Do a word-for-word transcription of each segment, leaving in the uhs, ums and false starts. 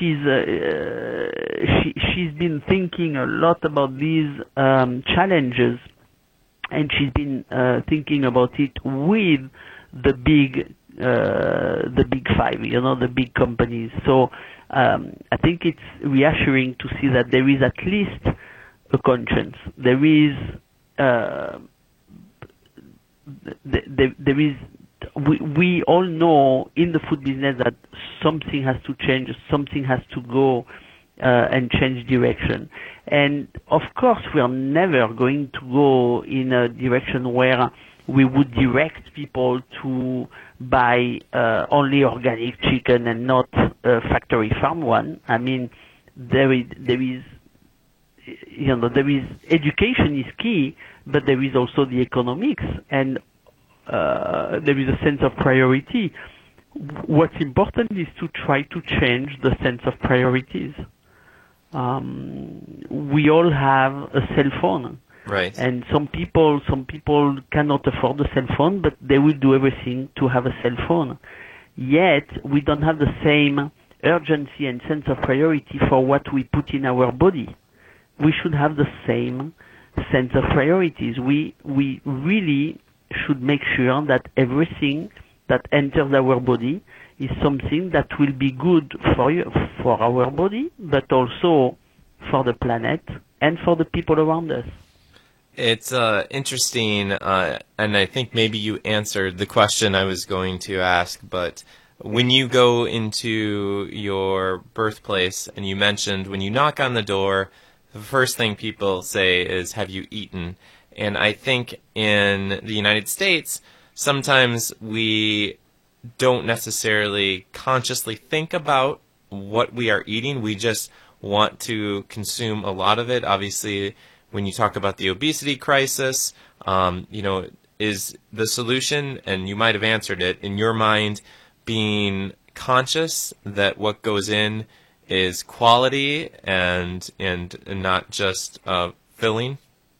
she's uh, she she's been thinking a lot about these um, challenges, and she's been uh, thinking about it with the big uh, the big five, you know, the big companies. So um, I think it's reassuring to see that there is at least a conscience. There is uh, there, there is. We, we all know in the food business that something has to change, something has to go uh, and change direction. And of course, we are never going to go in a direction where we would direct people to buy uh, only organic chicken and not uh, factory farm one. I mean, there is, there is, you know, there is education is key, but there is also the economics, and Uh, there is a sense of priority. What's important is to try to change the sense of priorities. Um, we all have a cell phone, right? And some people, some people cannot afford a cell phone, but they will do everything to have a cell phone. Yet we don't have the same urgency and sense of priority for what we put in our body. We should have the same sense of priorities. We we really should make sure that everything that enters our body is something that will be good for you, for our body, but also for the planet and for the people around us. It's uh, interesting, uh, and I think maybe you answered the question I was going to ask, but when you go into your birthplace, and you mentioned when you knock on the door, the first thing people say is, "Have you eaten?" And I think in the United States, sometimes we don't necessarily consciously think about what we are eating. We just want to consume a lot of it. Obviously, when you talk about the obesity crisis, um, you know, is the solution, and you might have answered it, in your mind, being conscious that what goes in is quality and, and, and not just uh, filling?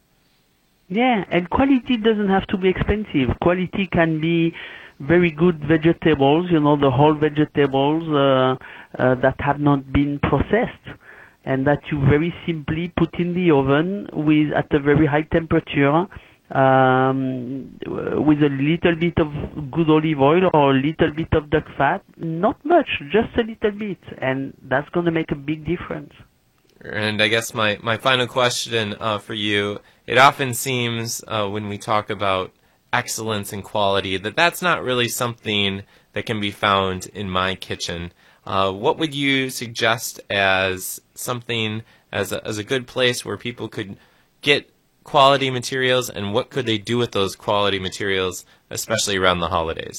Yeah, and quality doesn't have to be expensive. Quality can be very good vegetables, you know, the whole vegetables uh, uh, that have not been processed, and that you very simply put in the oven with at a very high temperature, um, with a little bit of good olive oil or a little bit of duck fat. Not much, just a little bit, and that's going to make a big difference. And I guess my, my final question uh, for you, it often seems uh, when we talk about excellence and quality that that's not really something that can be found in my kitchen. Uh, what would you suggest as something, as a, as a good place where people could get quality materials, and what could they do with those quality materials, especially around the holidays?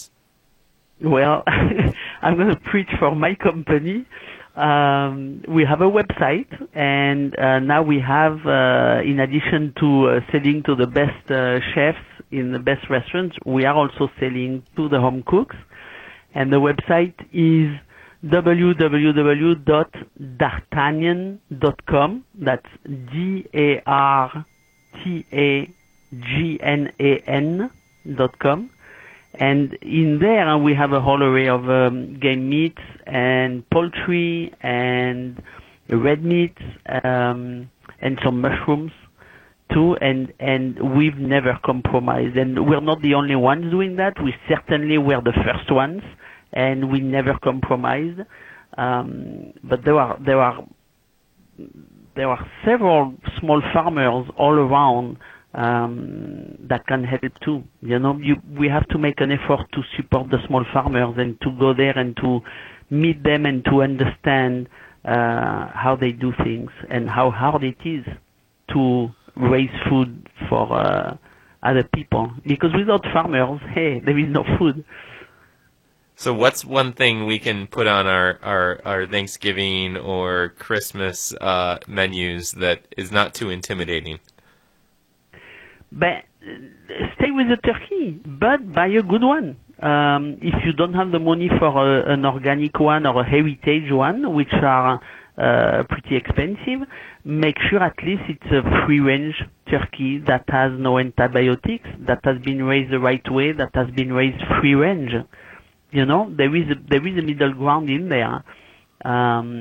Well, I'm going to preach for my company. Um, we have a website, and uh, now we have, uh, in addition to uh, selling to the best uh, chefs in the best restaurants, we are also selling to the home cooks. And the website is w w w dot d'artagnan dot com. That's D A R T A G N A N dot com. And in there, we have a whole array of um, game meats and poultry and red meats um, and some mushrooms too. And, and we've never compromised. And we're not the only ones doing that. We certainly were the first ones, and we never compromised. Um, but there are there are there are several small farmers all around Um, that can help too. You know, you, we have to make an effort to support the small farmers and to go there and to meet them and to understand uh, how they do things and how hard it is to raise food for uh, other people. Because without farmers, hey, there is no food. So what's one thing we can put on our, our, our Thanksgiving or Christmas uh, menus that is not too intimidating? But stay with the turkey, but buy a good one. Um, if you don't have the money for a, an organic one or a heritage one, which are uh, pretty expensive, make sure at least it's a free-range turkey that has no antibiotics, that has been raised the right way, that has been raised free-range. You know, there is a, there is a middle ground in there. Um,